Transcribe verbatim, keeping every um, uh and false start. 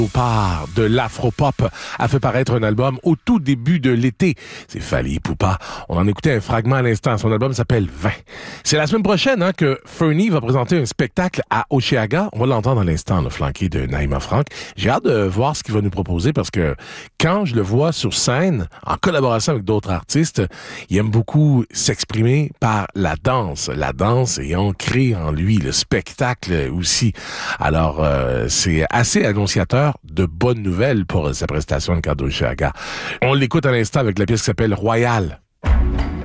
Poupa de l'afropop a fait paraître un album au tout début de l'été. C'est Fally Poupa. On en écoutait un fragment à l'instant. Son album s'appelle vingt. C'est la semaine prochaine hein, que Fernie va présenter un spectacle à Oshéaga. On va l'entendre à l'instant, le flanqué de Naïma Franck. J'ai hâte de voir ce qu'il va nous proposer parce que quand je le vois sur scène, en collaboration avec d'autres artistes, il aime beaucoup s'exprimer par la danse. La danse est ancrée en lui, le spectacle aussi. Alors, euh, c'est assez annonciateur de bonnes nouvelles pour sa prestation de cadre d'Oshéaga. On l'écoute à l'instant avec la pièce qui s'appelle Royal.